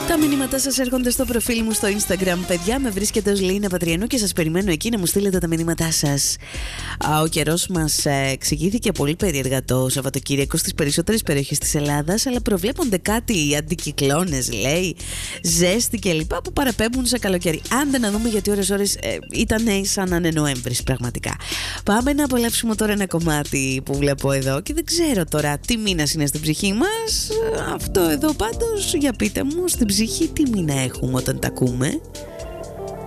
Τα μηνύματά σας έρχονται στο προφίλ μου στο Instagram. Παιδιά, με βρίσκεται ως Λίνα Πατριανού και σας περιμένω εκεί να μου στείλετε τα μηνύματά σας. Ο καιρός μας εξηγήθηκε πολύ περίεργα το Σαββατοκύριακο στις περισσότερες περιοχές της Ελλάδας, αλλά προβλέπονται κάτι αντικυκλώνες, λέει, ζέστη κλπ. Που παραπέμπουν σε καλοκαίρι. Άντε να δούμε, γιατί ώρες ήταν σαν να είναι Νοέμβρης πραγματικά. Πάμε να απολαύσουμε τώρα ένα κομμάτι που βλέπω εδώ και δεν ξέρω τώρα τι μήνας είναι στην ψυχή μας. Αυτό εδώ πάντως, για πείτε μου, στην ψυχή τι μήνα έχουμε όταν τα ακούμε.